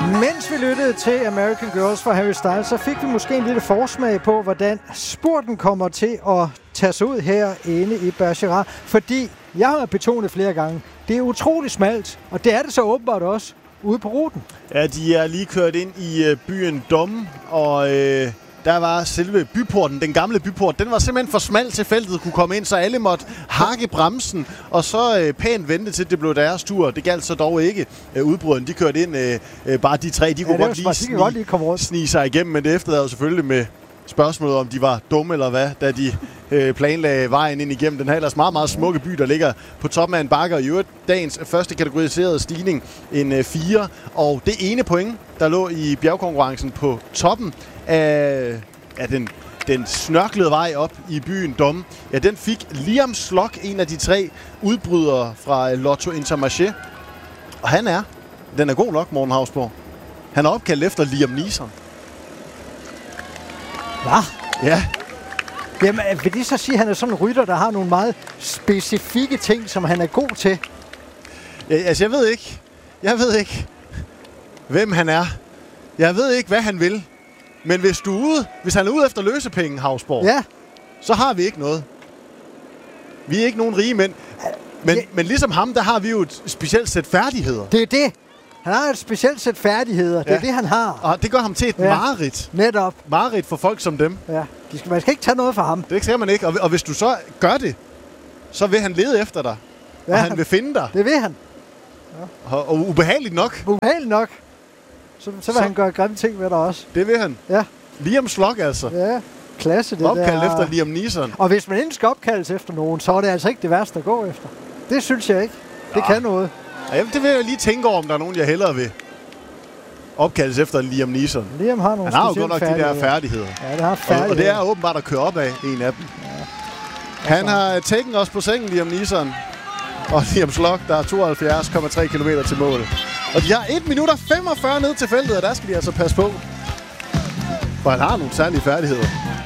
Mens vi lyttede til American Girls fra Harry Styles, så fik vi måske en lille forsmag på, hvordan spurten kommer til at tage sig ud herinde i Bergerac. Fordi, jeg har betonet flere gange, det er utroligt smalt, og det er det så åbenbart også ude på ruten. Ja, de er lige kørt ind i byen Dom, og der var selve byporten, den gamle byport, den var simpelthen for smal til feltet kunne komme ind, så alle måtte hakke bremsen, og så pænt vente til, det blev deres tur. Det galt så dog ikke. Udbryderne, de kørte ind, bare de tre, de kunne godt lige snige sig igennem, men det efterlader selvfølgelig med spørgsmålet, om de var dumme eller hvad, da de planlagde vejen ind igennem den her ellers meget, meget smukke by, der ligger på toppen af en bakke, og i øvrigt dagens første kategoriserede stigning, en 4, og det ene point, der lå i bjergkonkurrencen på toppen af den snørklede vej op i byen Dom, ja, den fik Liam Slock, en af de 3 udbrydere fra Lotto Intermarché, og den er god nok, Morten Hausborg. Han er opkaldt efter Liam Neeson. Hvad? Ja. Jamen, vil det så sige, at han er sådan en rytter, der har nogle meget specifikke ting, som han er god til? Ja, altså, jeg ved ikke, hvem han er. Jeg ved ikke, hvad han vil. Men hvis han er ude efter løsepenge, Hausborg, ja, så har vi ikke noget. Vi er ikke nogen rige mænd. Men ligesom ham, der har vi jo et specielt sæt færdigheder. Det er det. Han har et specielt sæt færdigheder. Det er det, han har. Og det gør ham til et mareridt. Netop. Mareridt for folk som dem. Ja. Man skal ikke tage noget fra ham. Det skal man ikke. Og hvis du så gør det, så vil han lede efter dig. Ja, og han vil finde dig. Det vil han. Ja. Og ubehageligt nok. Ubehageligt nok. Så vil han gøre grimme ting ved dig også. Det vil han. Ja. Liam Slock altså. Ja. Klasse det opkaldt der. efter Liam Neeson. Og hvis man ikke skal opkaldes efter nogen, så er det altså ikke det værste at gå efter. Det synes jeg ikke. Det kan noget. Ja, det vil jeg lige tænke over, om der er nogen, jeg hellere vil opkaldes efter Liam Neeson. Liam har nogle han har jo godt nok de der færdigheder. Ja, det har færdigheder. Og det er åbenbart at køre op af en af dem. Ja. Han har taget os på sengen, Liam Neeson. Og Liam Slock, der er 72,3 km til mål. Og de har 1 minut og 45 ned til feltet, og der skal de altså passe på. For han har nogle særlige færdigheder.